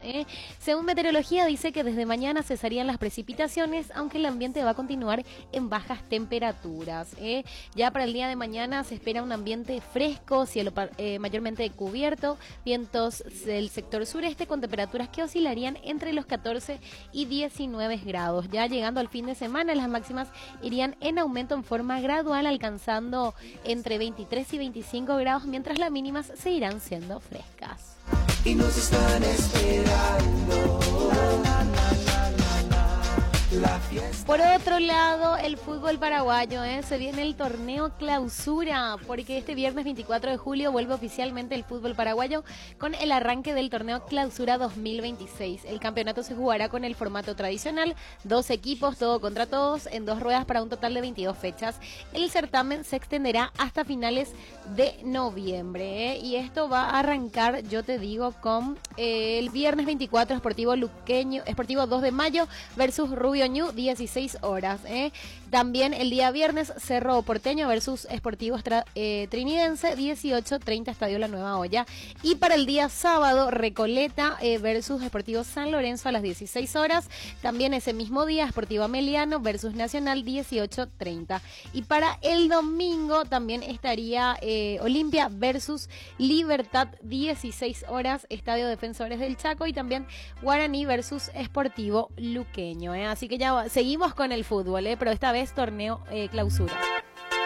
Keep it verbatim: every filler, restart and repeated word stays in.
¿eh? Según meteorología dice que desde mañana cesarían las precipitaciones, aunque el ambiente va a continuar en bajas temperaturas, ¿eh? Ya para el día de mañana se espera un ambiente fresco, cielo eh, mayormente cubierto, vientos del sector sureste con temperaturas que oscilarían entre los catorce y diecinueve grados. Ya llegando al fin de semana, las máximas irían en aumento en forma gradual, alcanzando entre veintitrés y veinticinco grados, mientras las mínimas seguirán siendo frescas. Y nos están esperando. La, la, la, la, la, la fiesta. Por otro lado, el fútbol paraguayo, ¿eh? Se viene el torneo clausura, porque este viernes veinticuatro de julio vuelve oficialmente el fútbol paraguayo con el arranque del torneo clausura dos mil veintiséis. El campeonato se jugará con el formato tradicional, dos equipos, todo contra todos, en dos ruedas para un total de veintidós fechas. El certamen se extenderá hasta finales de noviembre, ¿eh? Y esto va a arrancar, yo te digo, con eh, el viernes veinticuatro, Sportivo Luqueño, Sportivo dos de mayo versus Rubio Ñu, dieciséis horas, ¿eh? También el día viernes, Cerro Porteño versus Sportivo eh, Trinidense, dieciocho treinta, Estadio La Nueva Olla. Y para el día sábado, Recoleta eh, versus Sportivo San Lorenzo a las dieciséis horas. También ese mismo día, Sportivo Ameliano versus Nacional, dieciocho treinta. Y para el domingo también estaría eh, Olimpia versus Libertad, dieciséis horas, Estadio Defensores del Chaco. Y también Guaraní versus Sportivo Luqueño, ¿eh? Así que ya seguimos con el fútbol, ¿eh? Pero esta vez torneo eh, clausura.